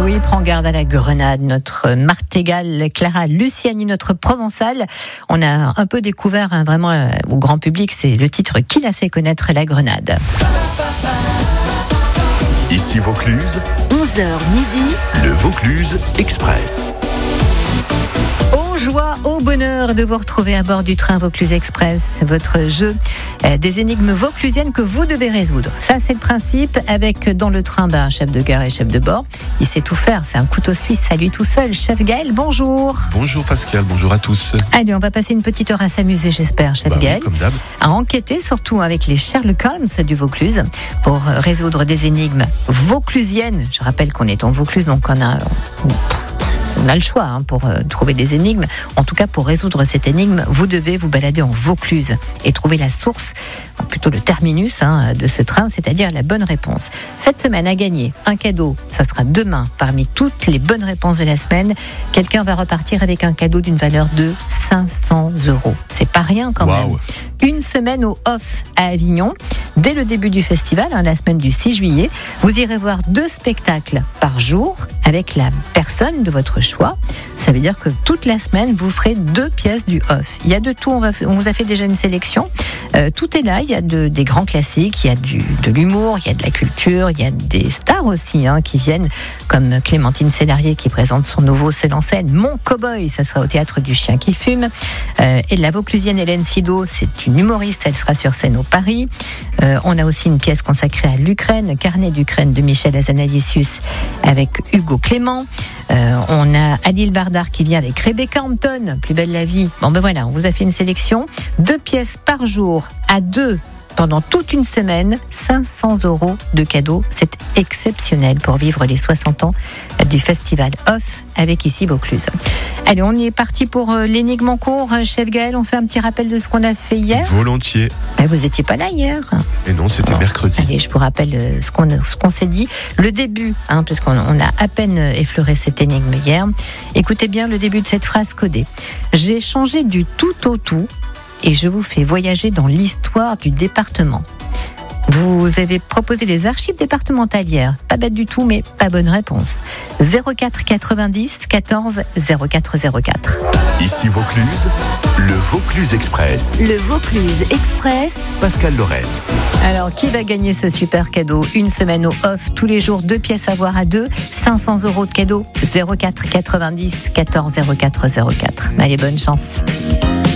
Oui, prends garde à la grenade. Notre Martégal, Clara Luciani, notre Provençal. On a un peu découvert vraiment au grand public, c'est le titre qui l'a fait connaître, la grenade. Ici Vaucluse, 11h midi, le Vaucluse Express. Aux joies, au bonheur de vous retrouver à bord du train Vaucluse Express, votre jeu des énigmes vauclusiennes que vous devez résoudre. Ça, c'est le principe. Avec dans le train un chef de gare et chef de bord. Il sait tout faire, c'est un couteau suisse à lui tout seul. Chef Gaël, bonjour. Bonjour Pascal, bonjour à tous. Allez, on va passer une petite heure à s'amuser, j'espère, chef Gaël. Oui, comme d'hab. À enquêter, surtout avec les Sherlock Holmes du Vaucluse, pour résoudre des énigmes vauclusiennes. Je rappelle qu'on est en Vaucluse, donc on a le choix pour trouver des énigmes. En tout cas, pour résoudre cette énigme, vous devez vous balader en Vaucluse et trouver la source, plutôt le terminus de ce train, c'est-à-dire la bonne réponse. Cette semaine, à gagner un cadeau, ça sera demain. Parmi toutes les bonnes réponses de la semaine, quelqu'un va repartir avec un cadeau d'une valeur de 500 €. C'est pas rien quand même. Une semaine au Off à Avignon. Dès le début du festival, la semaine du 6 juillet, vous irez voir 2 spectacles par jour avec la personne de votre choix. Ça veut dire que toute la semaine, vous ferez 2 pièces du Off. Il y a de tout, on vous a fait déjà une sélection. Tout est là, il y a des grands classiques, il y a de l'humour, il y a de la culture, il y a des stars aussi qui viennent, comme Clémentine Célarier qui présente son nouveau seul en scène, Mon Cowboy, ça sera au Théâtre du Chien qui fume. Et la Vauclusienne Hélène Sido, c'est une humoriste, elle sera sur scène au Paris. On a aussi une pièce consacrée à l'Ukraine, Carnet d'Ukraine de Michel Hazanavicius avec Hugo Clément. On a Adil Bardar qui vient avec Rebecca Hampton, Plus belle la vie. Bon ben voilà, on vous a fait une sélection. 2 pièces par jour à 2 pendant toute une semaine, 500 € de cadeaux. C'est exceptionnel pour vivre les 60 ans du festival Off avec ici Vaucluse. Allez, on est parti pour l'énigme en cours. Chef Gaël, on fait un petit rappel de ce qu'on a fait hier. Volontiers. Vous n'étiez pas là hier. Et non, c'était mercredi. Allez, je vous rappelle ce qu'on s'est dit. Le début, puisqu'on a à peine effleuré cette énigme hier. Écoutez bien le début de cette phrase codée. J'ai changé du tout au tout et je vous fais voyager dans l'histoire du département. Vous avez proposé les archives départementales hier. Pas bête du tout, mais pas bonne réponse. 04 90 14 04 04. Ici Vaucluse, le Vaucluse Express. le Vaucluse Express, Pascal Lorenz. Alors, qui va gagner ce super cadeau? Une semaine au Off, tous les jours, 2 pièces à voir à 2, 500 € de cadeau. 04 90 14 04 04. Allez, bonne chance.